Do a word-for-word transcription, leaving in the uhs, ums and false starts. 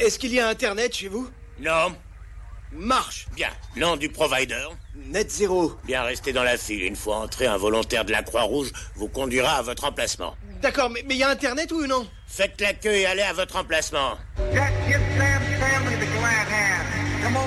Est-ce qu'il y a Internet chez vous? Non. Marche. Bien. Nom du provider? Net zéro. Bien, restez dans la file. Une fois entré, un volontaire de la Croix-Rouge vous conduira à votre emplacement. D'accord, mais il y a Internet ou non? Faites la queue et allez à votre emplacement. Get, get.